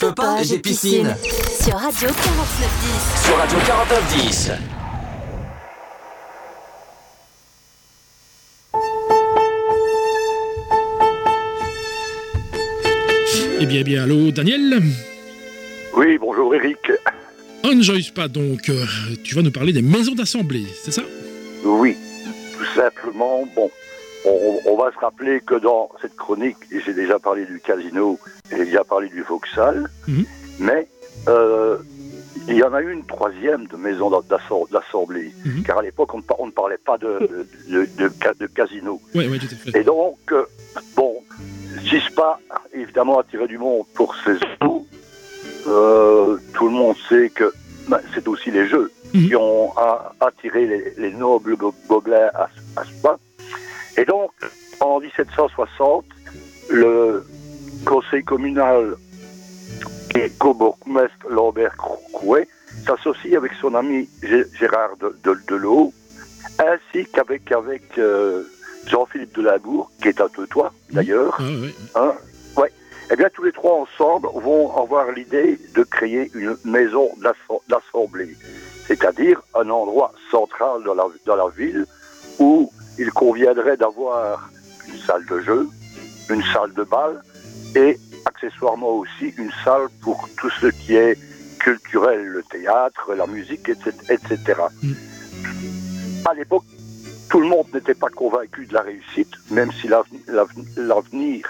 copains, j'ai piscine. Sur Radio 4910. Sur Radio 4910. Eh bien, allô, Daniel ? Oui, bonjour Eric. Enjoy Spa, donc, tu vas nous parler des maisons d'assemblée, c'est ça ? Oui, tout simplement, bon, on va se rappeler que dans cette chronique, j'ai déjà parlé du casino, et j'ai déjà parlé du Vauxhall, mais il y en a eu une troisième de maison d'assemblée, car à l'époque, on ne parlait pas de casino. Oui, tout à fait. Et donc, bon, Spa, évidemment, a tiré du monde pour ses eaux. Tout le monde sait que c'est aussi les jeux qui ont attiré les nobles gobelins à Spa. Et donc, en 1760, le conseil communal et co-bourgmestre Lambert Crouet s'associe avec son ami Gérard Delot, ainsi qu'avec Jean-Philippe Delabour, qui est un teutois d'ailleurs. Eh bien, tous les trois ensemble vont avoir l'idée de créer une maison d'assemblée, c'est-à-dire un endroit central dans la ville où il conviendrait d'avoir une salle de jeu, une salle de bal et accessoirement aussi une salle pour tout ce qui est culturel, le théâtre, la musique, etc. À l'époque, tout le monde n'était pas convaincu de la réussite, même si l'avenir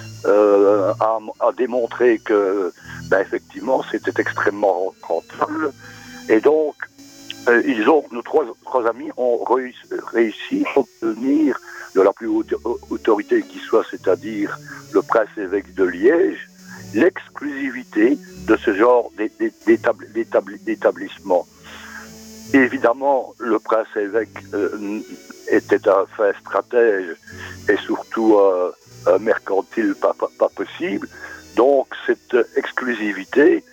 a démontré que, effectivement, c'était extrêmement rentable. Et donc, nos trois amis ont réussi à obtenir de la plus haute autorité qui soit, c'est-à-dire le prince-évêque de Liège, l'exclusivité de ce genre d'établissement. Évidemment, le prince-évêque était un fin stratège et surtout mercantile pas possible. Donc, cette exclusivité,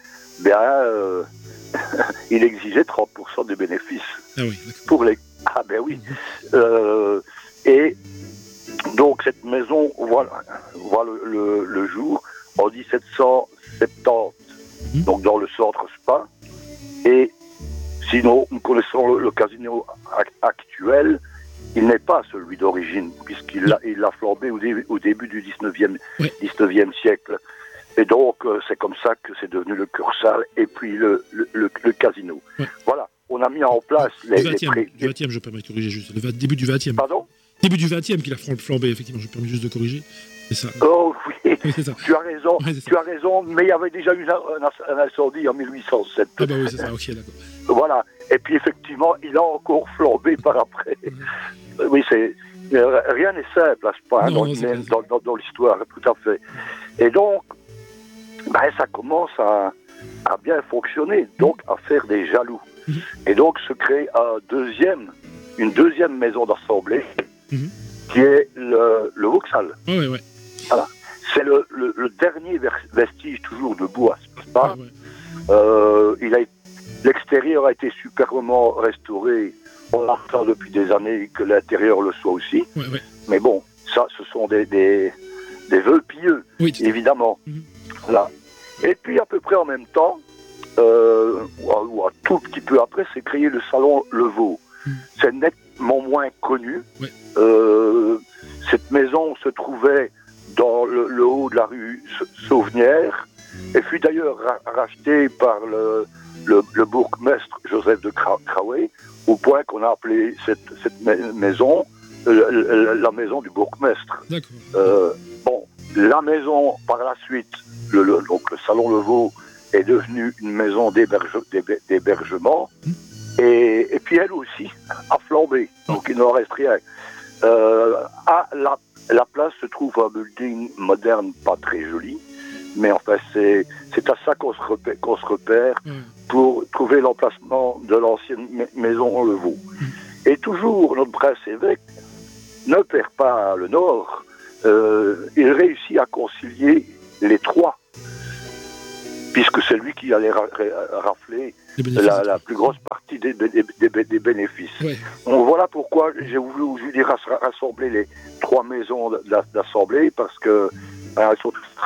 il exigeait 30% des bénéfices. Ah oui, pour les... Ah ben oui. Et donc, cette maison voit le jour en 1770, donc dans le centre Spa. Et sinon, nous connaissons le casino actuel. Il n'est pas celui d'origine, puisqu'il a flambé au début du 19e siècle. Et donc, c'est comme ça que c'est devenu le Cursal et puis le casino. Ouais. Voilà, on a mis en place les 20e, je permets de corriger juste. Le début du 20e. Pardon ? Début du 20e qu'il a flambé, effectivement, je permets juste de corriger. C'est ça. Oh oui, c'est ça. Tu as raison, mais il y avait déjà eu un incendie en 1807. Ah bah oui, c'est ça, ok, d'accord. Voilà, et puis effectivement, il a encore flambé par après. Oui, rien n'est simple, à ce point, dans l'histoire, tout à fait. Et donc, ça commence à bien fonctionner, donc à faire des jaloux. Et donc se crée une deuxième maison d'assemblée, qui est le Vauxhall. Ouais. Voilà. C'est le dernier vestige toujours debout à Spa. L'extérieur a été superbement restauré. On attend depuis des années que l'intérieur le soit aussi. Ouais. Mais bon, ça, ce sont des vœux pieux, évidemment. Voilà. Et puis, à peu près en même temps, ou un tout petit peu après, c'est créé le salon Le Vau. C'est nettement moins connu. Cette maison se trouvait dans le haut de la rue Sauvenière et fut d'ailleurs rachetée par le bourgmestre Joseph de Crouet, au point qu'on a appelé cette maison la maison du bourgmestre. La maison, par la suite, donc le salon Le Vau est devenu une maison d'hébergement et puis elle aussi a flambé, donc il n'en reste rien. À la place se trouve un building moderne pas très joli, mais enfin c'est à ça qu'on se repère pour trouver l'emplacement de l'ancienne maison Le Vau. Et toujours notre prince-évêque ne perd pas le nord, il réussit à concilier les trois, puisque c'est lui qui allait rafler la plus grosse partie des bénéfices. Donc voilà pourquoi j'ai voulu rassembler les trois maisons d'assemblée, parce que elles sont